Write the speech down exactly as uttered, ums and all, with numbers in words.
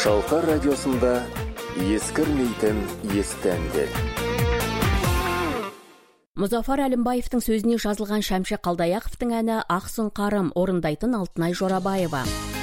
Шалқар радиосында ескірмейтін есті әндер. Мұзафар Әлімбаевтың сөзіне жазылған Шәмші Қалдаяқовтың әні «Ақ сұңқарым» орындайтын Алтынай Жорабаева.